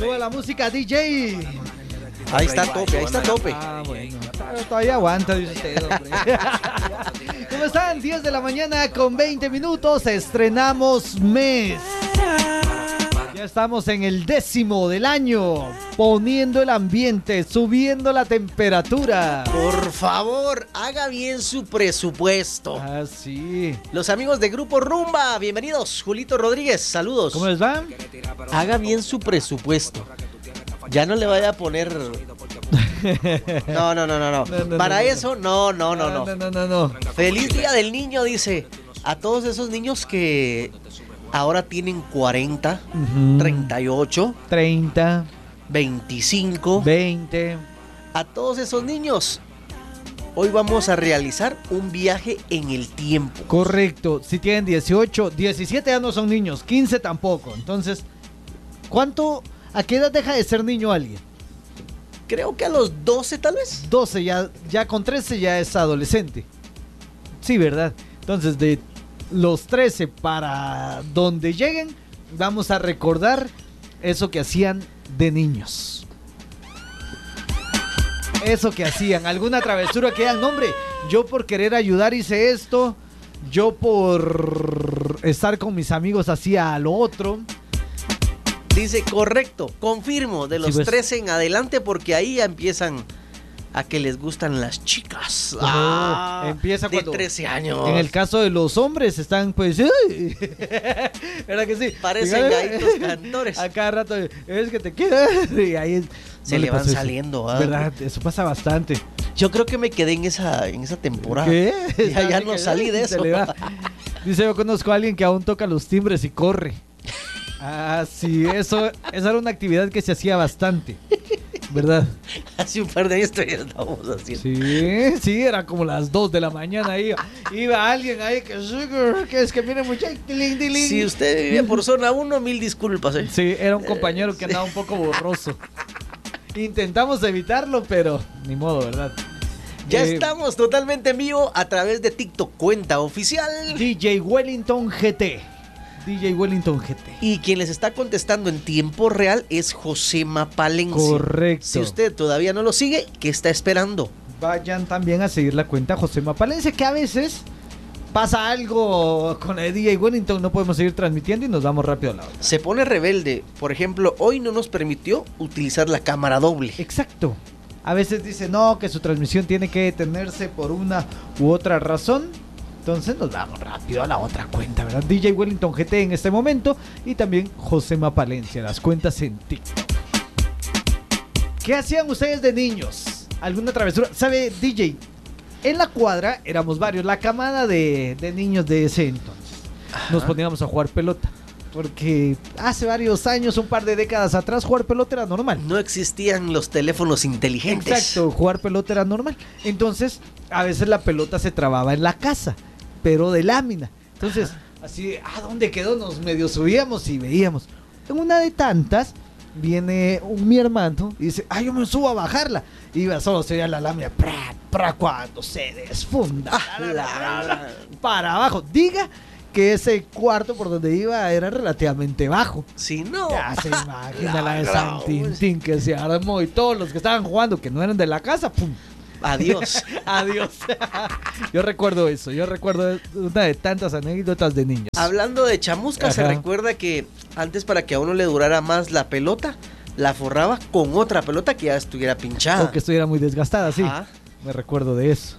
Sube la música, DJ. Ahí está a tope, ahí está a tope. Ah, bueno. Todavía aguanta, dice usted, hombre. ¿Cómo están? 10 de la mañana con 20 minutos. Estrenamos mes. Ya estamos en el 10º del año. Poniendo el ambiente, subiendo la temperatura. Por favor, haga bien su presupuesto. Ah, sí. Los amigos de Grupo Rumba, bienvenidos. Julito Rodríguez, saludos. ¿Cómo les va? Haga bien su presupuesto. Ya no le vaya a poner... No. Para eso, no. No. Feliz Día del Niño, dice. A todos esos niños que ahora tienen 40, 38, 30, 25, 20. A todos esos niños, hoy vamos a realizar un viaje en el tiempo. Correcto. Si tienen 18, 17 ya no son niños, 15 tampoco. Entonces, ¿a qué edad deja de ser niño alguien? Creo que a los 12 tal vez. 12, ya con 13 ya es adolescente. Sí, ¿verdad? Entonces, de los 13 para donde lleguen, vamos a recordar eso que hacían de niños. Eso que hacían, alguna travesura que hagan. No, hombre, yo por querer ayudar hice esto. Yo por estar con mis amigos hacía lo otro. Dice, correcto, confirmo, de los Sí, pues. 13 en adelante, porque ahí ya empiezan a que les gustan las chicas. Empieza de cuando 13 años. En el caso de los hombres están pues ¡ay! ¿Verdad que sí? Parecen gallitos cantores. A cada rato es que te queda y ahí Se le van saliendo, ¿verdad? Eso pasa bastante. Yo creo que me quedé en esa temporada. ¿Qué? Ya no salí de Se eso. le va. Dice, yo conozco a alguien que aún toca los timbres y corre. Ah, sí, eso era una actividad que se hacía bastante, ¿verdad? Hace un par de años todavía estábamos haciendo. Sí, era como las 2 de la mañana. Iba alguien ahí que es que viene mucho. Si usted vive por zona 1, mil disculpas. Sí, era un compañero que andaba un poco borroso. Intentamos evitarlo, pero ni modo, ¿verdad? Ya estamos totalmente en vivo a través de TikTok, cuenta oficial. DJ Wellington GT. Y quien les está contestando en tiempo real es Josema Palencia. Correcto. Si usted todavía no lo sigue, ¿qué está esperando? Vayan también a seguir la cuenta Josema Palencia, que a veces pasa algo con el DJ Wellington, no podemos seguir transmitiendo y nos vamos rápido a la hora. Se pone rebelde. Por ejemplo, hoy no nos permitió utilizar la cámara doble. Exacto. A veces dice no, que su transmisión tiene que detenerse por una u otra razón. Entonces nos vamos rápido a la otra cuenta, ¿verdad? DJ Wellington GT en este momento y también Josema Palencia, las cuentas en TikTok. ¿Qué hacían ustedes de niños? ¿Alguna travesura? ¿Sabe, DJ? En la cuadra éramos varios, la camada de niños de ese entonces. Nos poníamos a jugar pelota. Porque hace varios años, un par de décadas atrás, jugar pelota era normal. No existían los teléfonos inteligentes. Exacto, jugar pelota era normal. Entonces, a veces la pelota se trababa en la casa, pero de lámina. Entonces, así, ¿a dónde quedó? Nos medio subíamos y veíamos. En una de tantas, viene mi hermano y dice, yo me subo a bajarla. Iba solo, se veía la lámina, cuando se desfunda. Para abajo. Diga que ese cuarto por donde iba era relativamente bajo. Si no, ya se imagina la de San Tintín que se armó y todos los que estaban jugando que no eran de la casa, ¡pum! Adiós. Adiós. Yo recuerdo eso, una de tantas anécdotas de niños. Hablando de chamusca, se recuerda que antes, para que a uno le durara más la pelota, la forraba con otra pelota que ya estuviera pinchada. O que estuviera muy desgastada, sí. Me recuerdo de eso.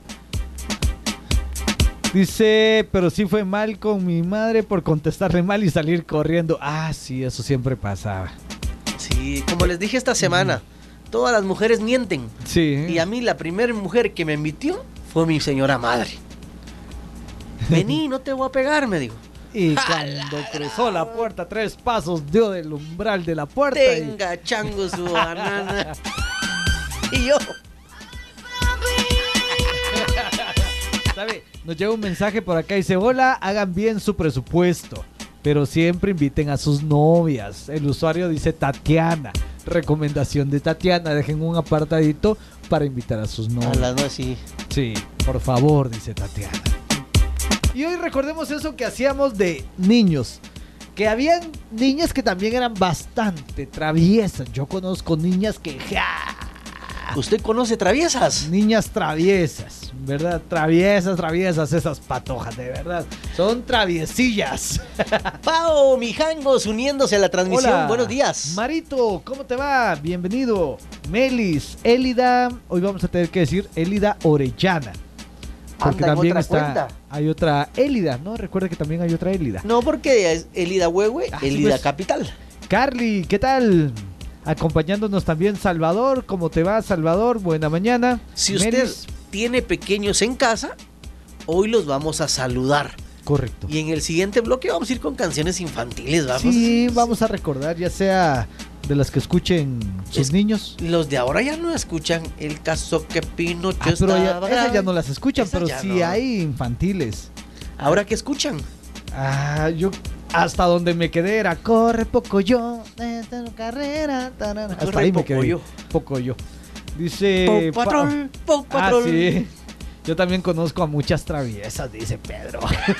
Dice, pero sí fue mal con mi madre por contestarle mal y salir corriendo. Sí, eso siempre pasaba. Sí, como les dije esta semana, todas las mujeres mienten. Sí. Y a mí la primera mujer que me mintió fue mi señora madre. Vení, no te voy a pegar, me dijo. Y cuando cruzó la puerta, 3 pasos dio del umbral de la puerta. Tenga, chango, su banana. Y yo... ¿Sabe? Nos llega un mensaje por acá y dice, hola, hagan bien su presupuesto, pero siempre inviten a sus novias. El usuario dice Tatiana. Recomendación de Tatiana, dejen un apartadito para invitar a sus novias. A las nueve, sí. Sí, por favor, dice Tatiana. Y hoy recordemos eso que hacíamos de niños. que habían niñas que también eran bastante traviesas. Yo conozco niñas que... ¿Usted conoce traviesas? Niñas traviesas, ¿verdad? Traviesas esas patojas, de verdad. Son traviesillas. Pao Mijangos uniéndose a la transmisión. Hola, buenos días. Marito, ¿cómo te va? Bienvenido. Melis, Élida, hoy vamos a tener que decir Élida Orellana. Porque Anda en también otra cuenta. hay otra Élida, ¿no? Recuerda que también hay otra Élida. No, porque es Élida Huehue, Sí, Élida pues. Capital. Carly, ¿qué tal? Acompañándonos también Salvador. ¿Cómo te va, Salvador? Buena mañana. Si usted Melis. tiene pequeños en casa, hoy los vamos a saludar. Correcto. Y en el siguiente bloque vamos a ir con canciones infantiles, vamos. Sí, vamos a recordar, ya sea de las que escuchen sus niños. Los de ahora ya no escuchan el caso que Pinocho Pero estaba esas ya grave. no las escuchan, Esas pero ya sí no. hay infantiles. ¿Ahora qué escuchan? Yo hasta donde me quedé era corre poco yo, esta carrera. Tarara. Hasta Corre ahí me quedé. Pocoyo. Poco yo. Dice Pau Patrol, Pau Patrol. sí. Yo también conozco a muchas traviesas, dice Pedro.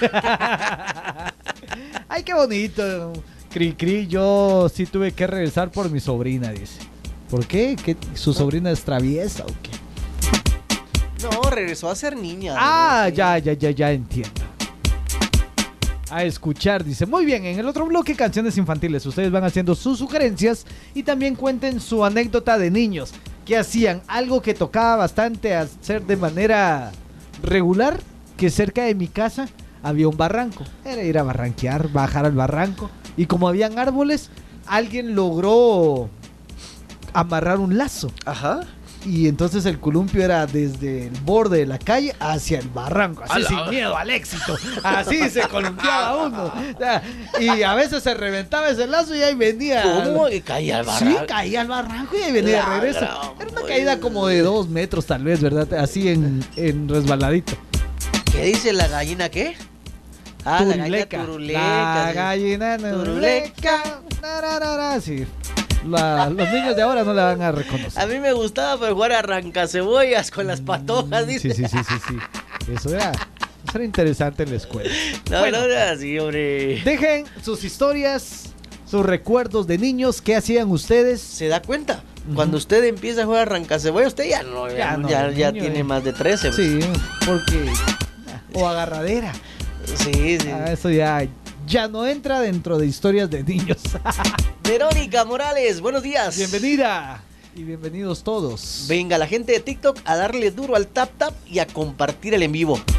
Ay, qué bonito. Cri cri, yo sí tuve que regresar por mi sobrina, dice. ¿Por qué? ¿Su sobrina es traviesa o qué? No, regresó a ser niña. Ah, Sí. ya entiendo. A escuchar, dice. Muy bien, en el otro bloque, canciones infantiles. Ustedes van haciendo sus sugerencias y también cuenten su anécdota de niños. ¿Qué hacían? Algo que tocaba bastante hacer de manera regular, que cerca de mi casa había un barranco. Era ir a barranquear, bajar al barranco. Y como habían árboles, alguien logró amarrar un lazo. Ajá. Y entonces el columpio era desde el borde de la calle hacia el barranco, así ¡Hala! sin miedo al éxito. Así se columpiaba uno. O sea, y a veces se reventaba ese lazo y ahí venía. ¿Cómo que caía al barranco? Sí, caía al barranco y ahí venía de La regreso. gran Era una caída como de 2 metros tal vez, ¿verdad? Así en resbaladito. ¿Qué dice la gallina qué? Ah, la gallina turuleca. La sí. gallina turuleca. Tararara, sí. Los niños de ahora no la van a reconocer. A mí me gustaba pues, jugar a arrancacebollas con las patojas, dice. Sí. Eso era interesante en la escuela. No, Bueno. no era así, hombre. Dejen sus historias, sus recuerdos de niños, qué hacían ustedes. ¿Se da cuenta? Cuando usted empieza a jugar a arrancacebollas, usted ya no, Ya no, ya niño, tiene más de 13. pues. Sí, porque... O agarradera. Sí. Eso ya no entra dentro de historias de niños. Verónica Morales, buenos días. Bienvenida y bienvenidos todos. Venga, la gente de TikTok a darle duro al tap tap y a compartir el en vivo.